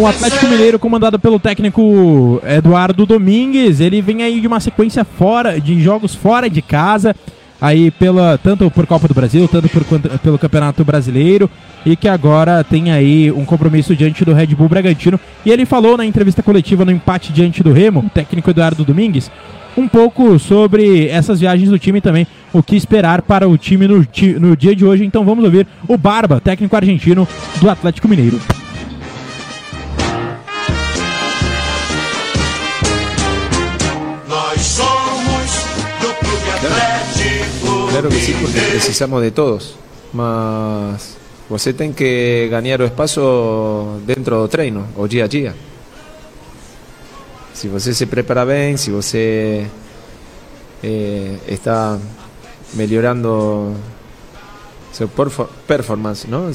o Atlético Mineiro, comandado pelo técnico Eduardo Domingues, ele vem aí de uma sequência de jogos fora de casa, aí tanto por Copa do Brasil, tanto pelo Campeonato Brasileiro, e que agora tem aí um compromisso diante do Red Bull Bragantino. E ele falou na entrevista coletiva no empate diante do Remo, o técnico Eduardo Domingues, um pouco sobre essas viagens do time também, o que esperar para o time no dia de hoje. Então vamos ouvir o Barba, técnico argentino do Atlético Mineiro. Nós somos do Clube Atlético. Claro que sí, porque precisamos de todos, mas você tem que ganhar o espaço dentro do treino, o dia a dia. Se você se prepara bem, se você está melhorando seu performance, não?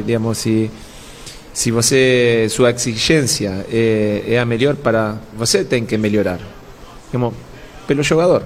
Se você, sua exigência é a melhor para você, tem que melhorar, como pelo jogador.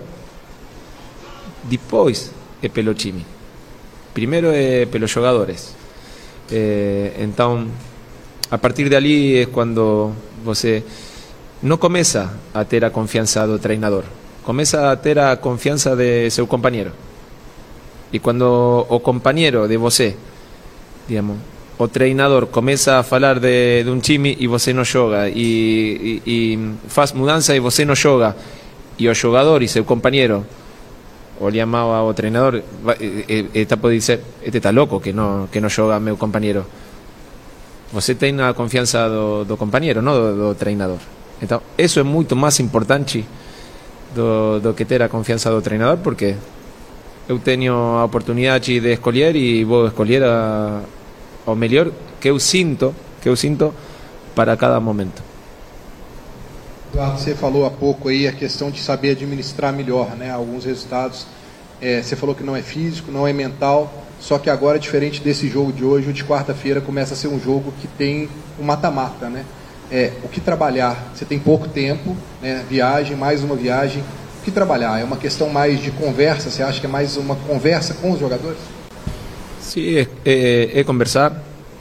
Depois é pelo time. Primeiro é pelos jogadores. Então, a partir dali é quando você não começa a ter a confiança do treinador, começa a ter a confiança de seu companheiro. E quando o companheiro de você, digamos, o treinador começa a falar de um time e você não joga, e faz mudança e você não joga, e o jogador e seu companheiro olha mal ao treinador, pode dizer, este está louco que não joga meu companheiro. Você tem a confiança do companheiro, não do treinador. Então, isso é muito mais importante do que ter a confiança do treinador, porque eu tenho a oportunidade de escolher e vou escolher o melhor que eu sinto para cada momento. Eduardo, você falou há pouco aí a questão de saber administrar melhor, né? Alguns resultados. Você falou que não é físico, não é mental, só que agora, diferente desse jogo de hoje, o de quarta-feira começa a ser um jogo que tem um mata-mata, né? O que trabalhar? Você tem pouco tempo, né? Viagem, mais uma viagem. O que trabalhar? É uma questão mais de conversa? Você acha que é mais uma conversa com os jogadores? Sim, é conversar,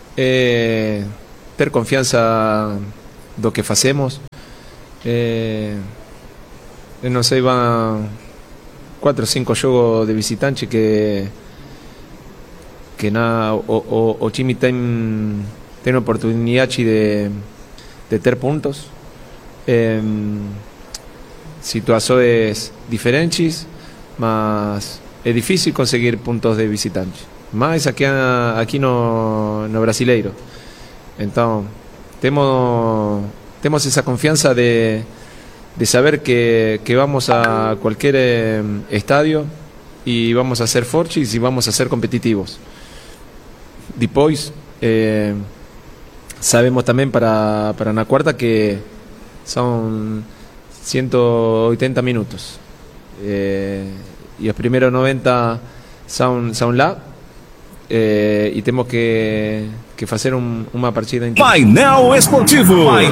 ter confiança do que fazemos. Eu não sei, vão 4 ou 5 jogos de visitante que o time tem oportunidade de ter pontos, situações diferentes, mas é difícil conseguir pontos de visitante, mas aqui no Brasileiro. Então temos essa confiança de saber que vamos a qualquer estadio e vamos a ser fortes e vamos a ser competitivos. Depois sabemos também para na quarta que são 180 minutos, e os primeiros 90 são lá, e temos que fazer uma partida inteira. Painel Esportivo.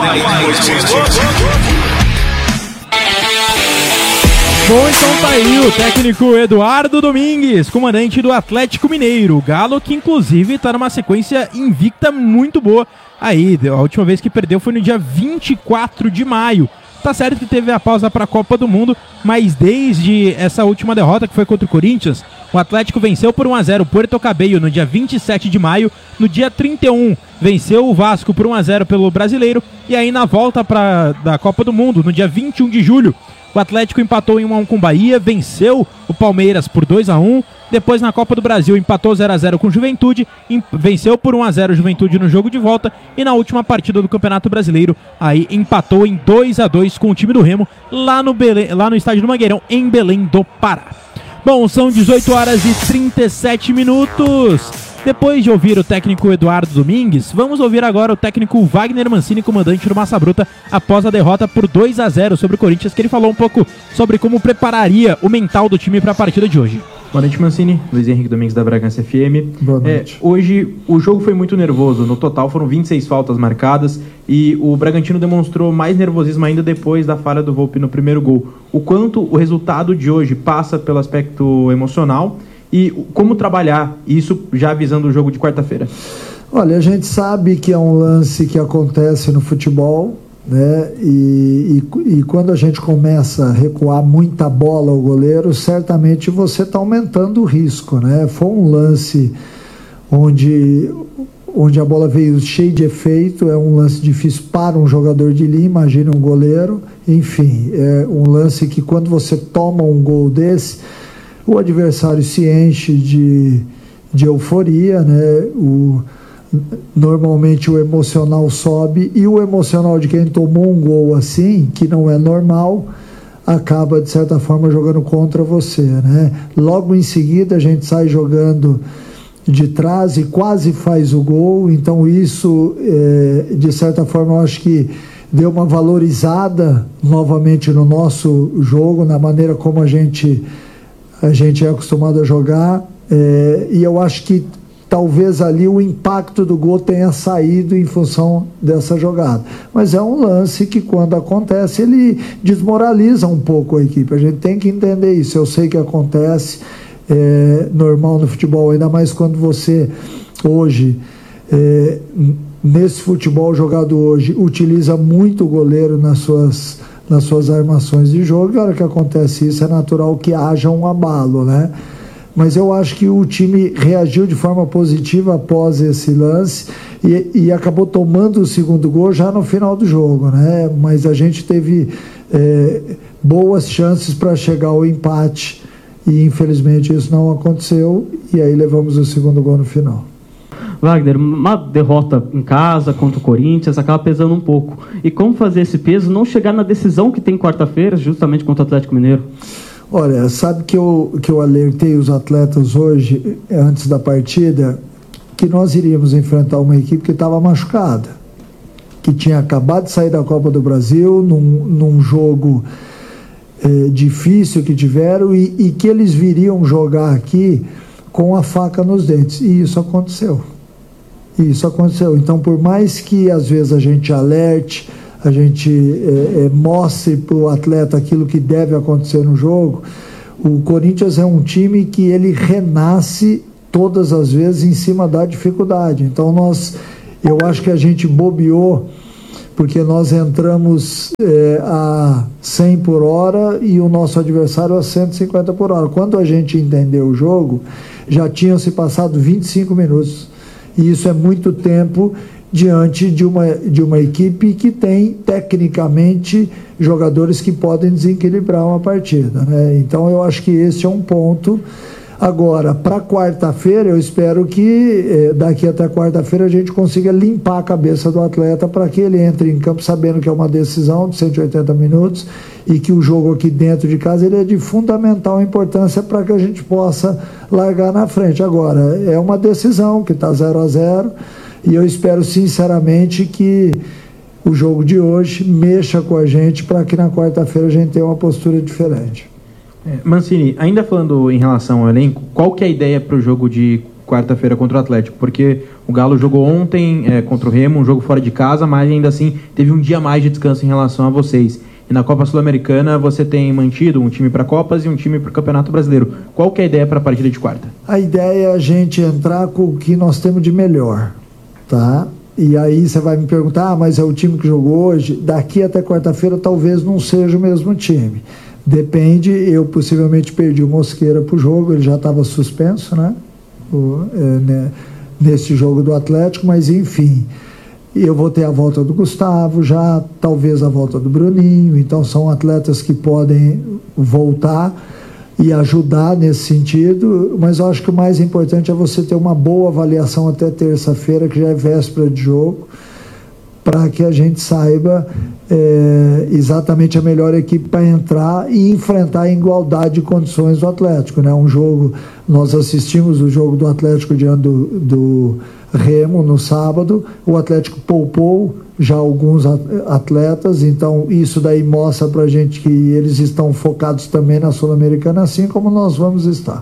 Bom, então tá aí o técnico Eduardo Domingues, comandante do Atlético Mineiro. O Galo que inclusive tá numa sequência invicta muito boa. Aí, a última vez que perdeu foi no dia 24 de maio. Tá certo que teve a pausa para a Copa do Mundo, mas desde essa última derrota que foi contra o Corinthians, o Atlético venceu por 1-0 o Puerto Cabello no dia 27 de maio, no dia 31 venceu o Vasco por 1-0 pelo Brasileiro, e aí na volta da Copa do Mundo, no dia 21 de julho, o Atlético empatou em 1-1 com o Bahia, venceu o Palmeiras por 2-1, depois na Copa do Brasil empatou 0-0 com o Juventude, venceu por 1-0 o Juventude no jogo de volta, e na última partida do Campeonato Brasileiro, aí empatou em 2-2 com o time do Remo, lá no estádio do Mangueirão, em Belém do Pará. Bom, são 18 horas e 37 minutos. Depois de ouvir o técnico Eduardo Domingues, vamos ouvir agora o técnico Wagner Mancini, comandante do Massa Bruta, após a derrota por 2-0 sobre o Corinthians, que ele falou um pouco sobre como prepararia o mental do time para a partida de hoje. Boa noite, Mancini. Luiz Henrique Domingues da Bragança FM. Boa noite. Hoje o jogo foi muito nervoso. No total foram 26 faltas marcadas e o Bragantino demonstrou mais nervosismo ainda depois da falha do Volpi no primeiro gol. O quanto o resultado de hoje passa pelo aspecto emocional e como trabalhar isso já visando o jogo de quarta-feira? Olha, a gente sabe que é um lance que acontece no futebol, né? E quando a gente começa a recuar muita bola ao goleiro, certamente você está aumentando o risco, né? Foi um lance onde a bola veio cheia de efeito, é um lance difícil para um jogador de linha, imagina um goleiro, enfim, é um lance que quando você toma um gol desse, o adversário se enche de euforia, né? Normalmente o emocional sobe, e o emocional de quem tomou um gol assim, que não é normal, acaba de certa forma jogando contra você, né? Logo em seguida a gente sai jogando de trás e quase faz o gol, então isso de certa forma eu acho que deu uma valorizada novamente no nosso jogo, na maneira como a gente é acostumado a jogar, e eu acho que talvez ali o impacto do gol tenha saído em função dessa jogada. Mas é um lance que, quando acontece, ele desmoraliza um pouco a equipe. A gente tem que entender isso. Eu sei que acontece, é normal no futebol, ainda mais quando você, hoje, nesse futebol jogado hoje, utiliza muito o goleiro nas suas armações de jogo. E a hora que acontece isso, é natural que haja um abalo, né? Mas eu acho que o time reagiu de forma positiva após esse lance e acabou tomando o segundo gol já no final do jogo, né? Mas a gente teve boas chances para chegar ao empate e infelizmente isso não aconteceu, e aí levamos o segundo gol no final. Wagner, uma derrota em casa contra o Corinthians acaba pesando um pouco. E como fazer esse peso não chegar na decisão que tem quarta-feira, justamente contra o Atlético Mineiro? Olha, sabe que eu alertei os atletas hoje, antes da partida, que nós iríamos enfrentar uma equipe que estava machucada, que tinha acabado de sair da Copa do Brasil, num jogo difícil que tiveram, e que eles viriam jogar aqui com a faca nos dentes. E isso aconteceu. Então, por mais que às vezes a gente alerte, a gente mostre para o atleta aquilo que deve acontecer no jogo, o Corinthians é um time que ele renasce todas as vezes em cima da dificuldade. Então eu acho que a gente bobeou, porque nós entramos a 100 por hora e o nosso adversário a 150 por hora. Quando a gente entendeu o jogo, já tinham se passado 25 minutos, e isso é muito tempo diante de uma equipe que tem, tecnicamente, jogadores que podem desequilibrar uma partida, né? Então, eu acho que esse é um ponto. Agora, para quarta-feira, eu espero que daqui até quarta-feira a gente consiga limpar a cabeça do atleta para que ele entre em campo sabendo que é uma decisão de 180 minutos e que o jogo aqui dentro de casa ele é de fundamental importância para que a gente possa largar na frente. Agora, é uma decisão que está 0-0, e eu espero sinceramente que o jogo de hoje mexa com a gente para que na quarta-feira a gente tenha uma postura diferente. Mancini, ainda falando em relação ao elenco, qual que é a ideia para o jogo de quarta-feira contra o Atlético? Porque o Galo jogou ontem contra o Remo, um jogo fora de casa, mas ainda assim teve um dia mais de descanso em relação a vocês. E na Copa Sul-Americana você tem mantido um time para Copas e um time para o Campeonato Brasileiro. Qual que é a ideia para a partida de quarta? A ideia é a gente entrar com o que nós temos de melhor, tá? E aí você vai me perguntar, mas é o time que jogou hoje? Daqui até quarta-feira talvez não seja o mesmo time. Depende, eu possivelmente perdi o Mosqueira para o jogo, ele já estava suspenso, né? Nesse jogo do Atlético, mas enfim, eu vou ter a volta do Gustavo já, talvez a volta do Bruninho, então são atletas que podem voltar e ajudar nesse sentido, mas eu acho que o mais importante é você ter uma boa avaliação até terça-feira, que já é véspera de jogo, para que a gente saiba exatamente a melhor equipe para entrar e enfrentar em igualdade de condições do Atlético, né? Um jogo, nós assistimos o jogo do Atlético diante do Remo no sábado, o Atlético poupou já alguns atletas, então isso daí mostra para a gente que eles estão focados também na Sul-Americana, assim como nós vamos estar.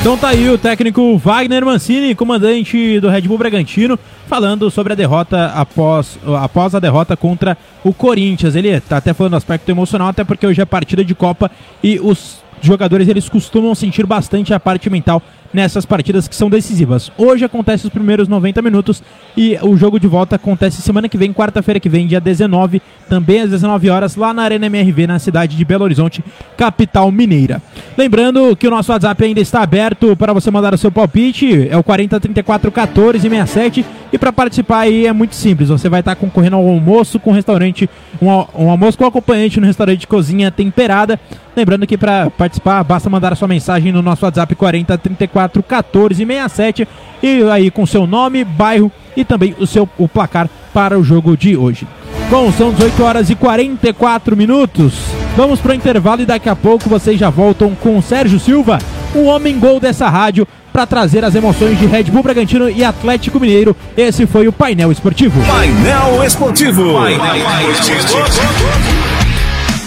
Então tá aí o técnico Wagner Mancini, comandante do Red Bull Bragantino, falando sobre a derrota após a derrota contra o Corinthians. Ele tá até falando do aspecto emocional, até porque hoje é partida de Copa e os jogadores eles costumam sentir bastante a parte mental nessas partidas que são decisivas. Hoje acontece os primeiros 90 minutos e o jogo de volta acontece semana que vem, quarta-feira que vem, dia 19, também às 19 horas, lá na Arena MRV, na cidade de Belo Horizonte, capital mineira. Lembrando que o nosso WhatsApp ainda está aberto para você mandar o seu palpite, é o 40 34 14 67, e para participar aí é muito simples, você vai estar concorrendo ao almoço com restaurante, um almoço com acompanhante no restaurante Cozinha Temperada. Lembrando que para participar basta mandar a sua mensagem no nosso WhatsApp 40 34 14 67 e aí com seu nome, bairro e também o placar para o jogo de hoje. Bom, são 18 horas e 44 minutos. Vamos para o intervalo e daqui a pouco vocês já voltam com o Sérgio Silva, o homem gol dessa rádio, para trazer as emoções de Red Bull Bragantino e Atlético Mineiro. Esse foi o Painel Esportivo. Painel Esportivo. Painel Esportivo.